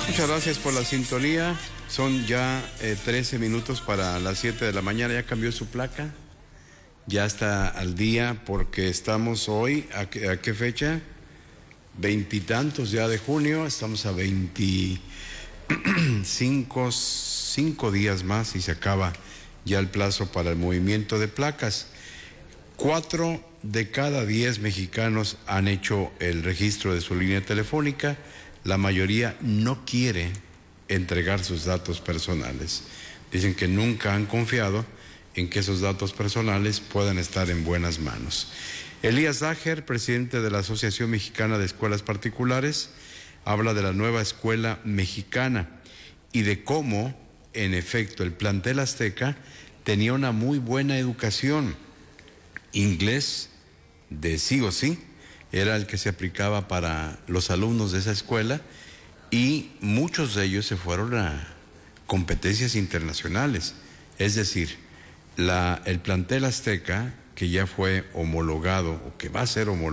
Muchas gracias por la sintonía. Son ya 13 minutos para las 7 de la mañana. Ya cambió su placa. Ya está al día porque estamos hoy, ¿a qué fecha? Veintitantos ya de junio. Estamos a 5 días más y se acaba ya el plazo para el movimiento de placas. 4 de cada 10 mexicanos han hecho el registro de su línea telefónica. La mayoría no quiere entregar sus datos personales. Dicen que nunca han confiado en que esos datos personales puedan estar en buenas manos. Elías Dager, presidente de la Asociación Mexicana de Escuelas Particulares, habla de la nueva escuela mexicana y de cómo, en efecto, el plantel azteca tenía una muy buena educación. Inglés de sí o sí era el que se aplicaba para los alumnos de esa escuela y muchos de ellos se fueron a competencias internacionales. Es decir, el plantel azteca, que ya fue homologado o que va a ser homologado